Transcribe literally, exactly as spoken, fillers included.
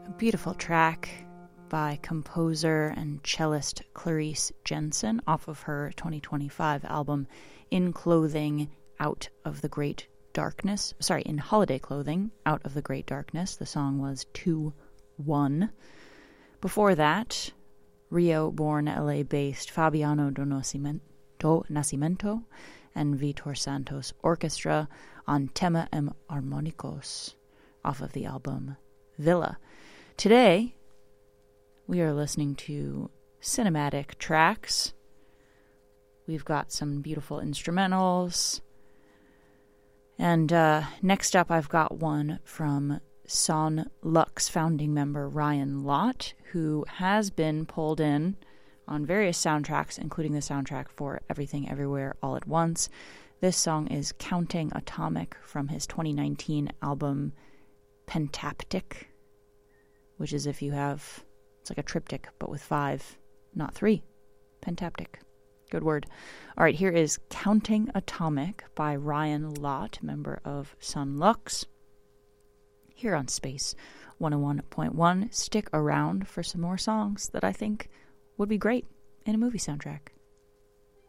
A beautiful track by composer and cellist Clarice Jensen off of her twenty twenty-five album In Clothing, Out of the Great Darkness. Sorry, In Holiday Clothing, Out of the Great Darkness. The song was two one. Before that, Rio-born L A-based Fabiano do Nascimento and Vitor Santos Orchestra on Tema em Harmonicos off of the album Villa. Today, we are listening to cinematic tracks. We've got some beautiful instrumentals. And uh, next up, I've got one from Son Lux founding member Ryan Lott, who has been pulled in on various soundtracks, including the soundtrack for Everything Everywhere All at Once. This song is Counting Atomic from his twenty nineteen album Pentaptic, which is if you have, it's like a triptych, but with five, not three. Pentaptic. Good word. All right, here is Counting Atomic by Ryan Lott, member of Son Lux, here on Space one oh one point one. Stick around for some more songs that I think would be great in a movie soundtrack.